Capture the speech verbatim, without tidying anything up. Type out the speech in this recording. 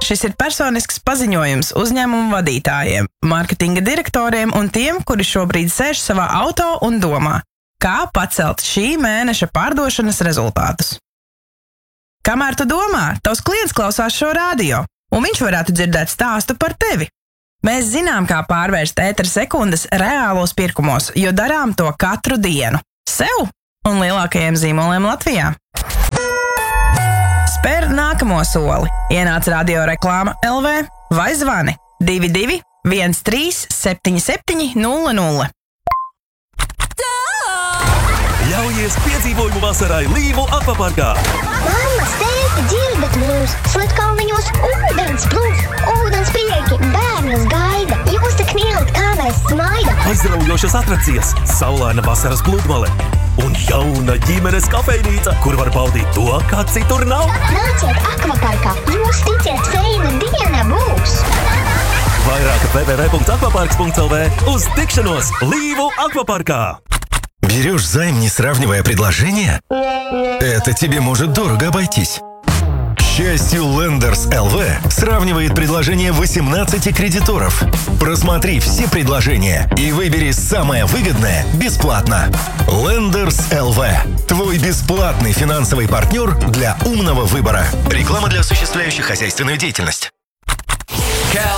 Šis ir personisks paziņojums uzņēmumu vadītājiem, mārketinga direktoriem un tiem, kuri šobrīd sēž savā auto un domā, kā pacelt šī mēneša pārdošanas rezultātus. Kamēr tu domā, tavs klients klausās šo radio, un viņš varētu dzirdēt stāstu par tevi. Mēs zinām, kā pārvērst ētera sekundes reālos pirkumos, jo darām to katru dienu. Sev un lielākajiem zīmoliem Latvijā. Spēr nākamo soli. Ienāc radio reklāma L V vai zvani divi divi viens trīs septiņi septiņi nulle nulle. Ļaujies piedzīvojumu vasarai Līvu akvaparkā! Mamma, steigti, dzirdat mūs! Slatkalniņos ūdens plūs, ūdens prieki, bērnus gaida! Jūs tik mīlat, kā mēs smaidam! Aizraujošas atrakcijas, saulaina vasaras pludmale un jauna ģimenes kafejnīca, kur var baudīt to, kā citur nav! Nāciet akvaparkā! Jūs ticiet, feina diena būs! Vairāk w w w punkts akvaparks punkts l v. Uz tikšanos Līvu akvaparkā! Берешь займ, не сравнивая предложения? Это тебе может дорого обойтись. К счастью, Lenders эл ви сравнивает предложения восемнадцати кредиторов. Просмотри все предложения и выбери самое выгодное бесплатно. Lenders эл ви – твой бесплатный финансовый партнер для умного выбора. Реклама для осуществляющих хозяйственную деятельность.